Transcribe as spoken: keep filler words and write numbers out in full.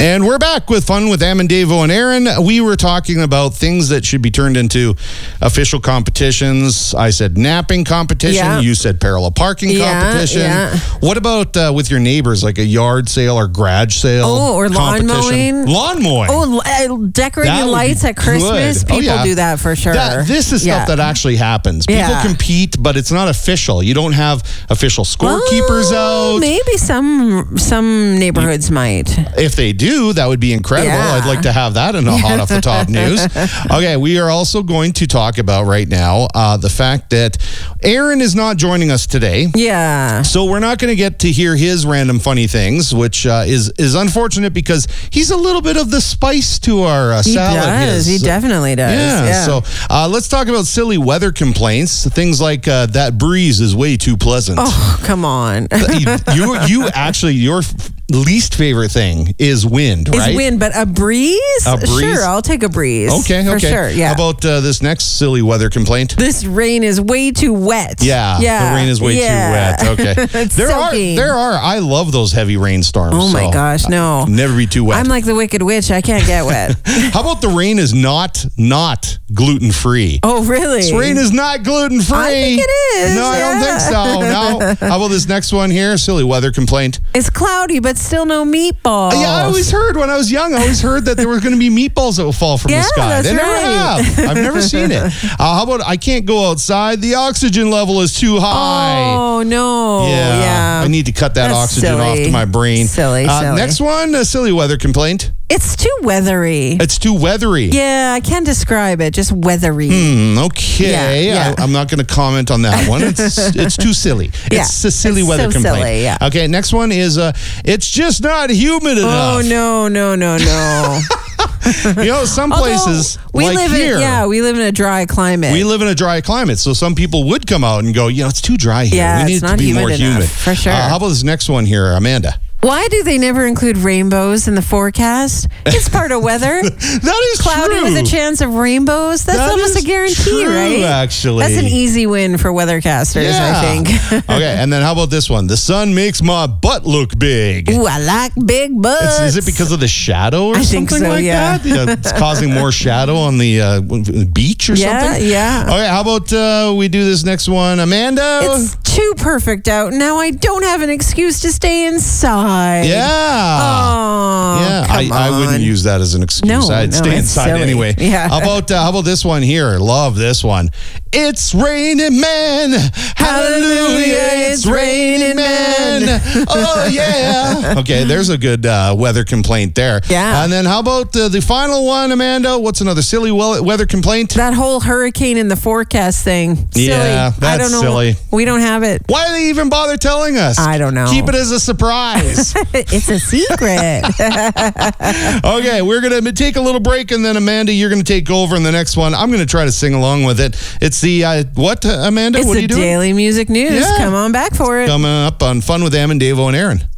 And we're back with Fun with Am and Davo and Aaron. We were talking about things that should be turned into official competitions. I said napping competition. Yeah. You said parallel parking Yeah, competition. yeah. What about uh, with your neighbors, like a yard sale or garage sale? Oh, or lawn competition? mowing. Lawn mowing. Oh, uh, decorating That would lights be at Christmas. good. Oh, People yeah. do that for sure. That, this is Yeah. stuff that actually happens. People Yeah. compete, but it's not official. You don't have official scorekeepers Well, out. Maybe some some neighborhoods might. If they do, that would be incredible. Yeah. I'd like to have that in a hot off the top news. Okay, we are also going to talk about right now uh, the fact that Aaron is not joining us today. Yeah. So we're not going to get to hear his random funny things, which uh, is is unfortunate because he's a little bit of the spice to our uh, He salad. does. His- He definitely does. Yeah, Yeah. so uh, let's talk about silly weather complaints. Things like uh, that breeze is way too pleasant. Oh, come on. you, you, you actually, your f- least favorite thing is wind, right? Is wind, but a breeze? A breeze? Sure, I'll take a breeze. Okay, For okay. sure, yeah. How about uh, this next silly weather complaint? This rain is way too wet. Yeah, yeah. the rain is way yeah. too wet. Okay, It's there soaking. are there are. I love those heavy rainstorms. Oh my so gosh, no. never be too wet. I'm like the Wicked Witch. I can't get wet. How about the rain is not not gluten free? Oh, really? This rain is not gluten free. I think it is, No, I don't yeah. think so. No. How about this next one here? Silly weather complaint. It's cloudy, but still no meatballs. Yeah, I always heard when I was young, I always heard that there were going to be meatballs that would fall from Yeah, the sky. that's They never right. have. I've never seen it. Uh, how about I can't go outside? The oxygen level is too high. Oh, no. Yeah, Yeah. I need to cut that That's oxygen off silly. to my brain. Silly, Uh, silly. Next one, a silly weather complaint. It's too weathery. It's too weathery. Yeah, I can't describe it. Just weathery. Hmm, okay, Yeah, yeah. I, I'm not going to comment on that one. It's it's too silly. Yeah, It's a silly it's weather so complaint. silly, yeah. Okay, next one is uh, it's just not humid enough. Oh, no, no, no, no. You know, some Although places we like live here, in, yeah, we live in a dry climate. we live in a dry climate, so some people would come out and go, you know, it's too dry here. Yeah, we need it's it to not be humid more enough, humid. for sure. Uh, how about this next one here, Amanda? Why do they never include rainbows in the forecast? It's part of weather. That is Cloudy true. with a chance of rainbows. That's That almost is a guarantee, true, right? actually. That's an easy win for weathercasters, Yeah. I think. Okay, and then how about this one? The sun makes my butt look big. Ooh, I like big butts. It's, is it because of the shadow or I think something so, like yeah. that? Yeah, it's causing more shadow on the uh, beach or Yeah, something? yeah. Okay, how about uh, we do this next one? Amanda? It's too perfect out. Now I don't have an excuse to stay inside. yeah. Oh, Yeah, I, come I wouldn't on. use that as an excuse. No, I'd no, stay it's inside silly. anyway. Yeah. How about uh, how about this one here? Love this one. It's raining men. Hallelujah. It's raining men. Oh yeah. Okay, there's a good uh, weather complaint there. Yeah. And then how about uh, the final one, Amanda? What's another silly we- weather complaint? That whole hurricane in the forecast thing. Silly. Yeah, I that's don't know. silly. We don't have it. Why do they even bother telling us? I don't know. Keep it as a surprise. It's a secret. Okay, we're going to take a little break, and then, Amanda, you're going to take over in the next one. I'm going to try to sing along with it. It's the, uh, what, uh, Amanda? It's what are the you doing? Daily Music News. Yeah. Come on back for it. Coming up on Fun with Am and Davo and Aaron.